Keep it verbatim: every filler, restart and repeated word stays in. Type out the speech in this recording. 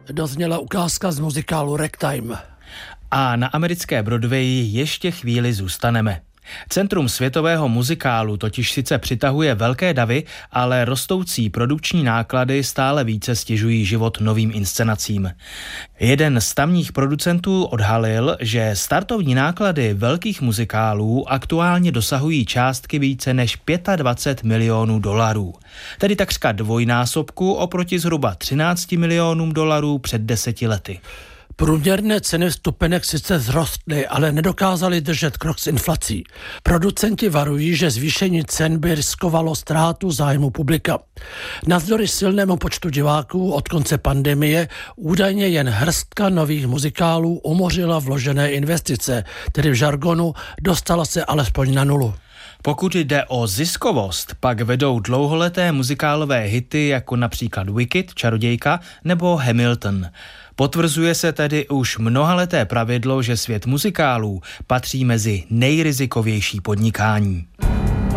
dozněla ukázka z muzikálu Ragtime. A na americké Broadwayi ještě chvíli zůstaneme. Centrum světového muzikálu totiž sice přitahuje velké davy, ale rostoucí produkční náklady stále více stěžují život novým inscenacím. Jeden z tamních producentů odhalil, že startovní náklady velkých muzikálů aktuálně dosahují částky více než dvacet pět milionů dolarů. Tedy takřka dvojnásobku oproti zhruba třinácti milionům dolarů před deseti lety. Průměrné ceny vstupenek sice vzrostly, ale nedokázali držet krok s inflací. Producenti varují, že zvýšení cen by riskovalo ztrátu zájmu publika. Navzdory silnému počtu diváků od konce pandemie údajně jen hrstka nových muzikálů umořila vložené investice, tedy v žargonu dostala se alespoň na nulu. Pokud jde o ziskovost, pak vedou dlouholeté muzikálové hity jako například Wicked, Čarodějka nebo Hamilton. Potvrzuje se tedy už mnohaleté pravidlo, že svět muzikálů patří mezi nejrizikovější podnikání.